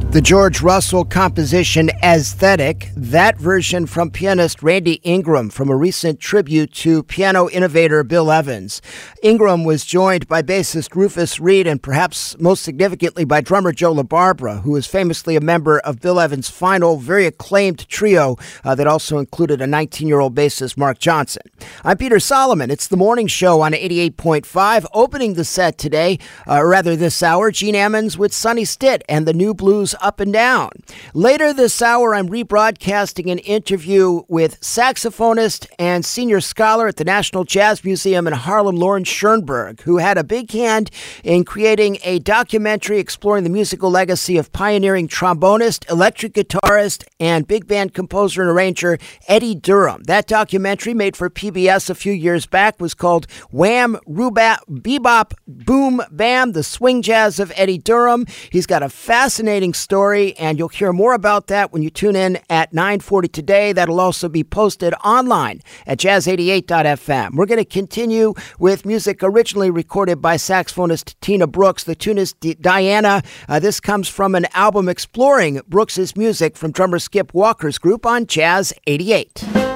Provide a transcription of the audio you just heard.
The George Russell composition Aesthetic, that version from pianist Randy Ingram from a recent tribute to piano innovator Bill Evans. Ingram was joined by bassist Rufus Reid and perhaps most significantly by drummer Joe LaBarbera, who is famously a member of Bill Evans' final, very acclaimed trio that also included a 19-year-old bassist, Mark Johnson. I'm Peter Solomon. It's the morning show on 88.5. Opening the set today, this hour, Gene Ammons with Sonny Stitt and the New Blues Up and Down. Later this hour, I'm rebroadcasting an interview with saxophonist and senior scholar at the National Jazz Museum in Harlem, Lauren Schoenberg, who had a big hand in creating a documentary exploring the musical legacy of pioneering trombonist, electric guitarist, and big band composer and arranger Eddie Durham. That documentary, made for PBS a few years back, was called Wham, Rhubarb, Bebop, Boom, Bam, The Swing Jazz of Eddie Durham. He's got a fascinating story, and you'll hear more about that when you tune in at 9:40 today. That'll also be posted online at jazz88.fm. We're going to continue with music originally recorded by saxophonist Tina Brooks. The tune is Diana. This comes from an album exploring Brooks's music from drummer Skip Walker's group on Jazz 88.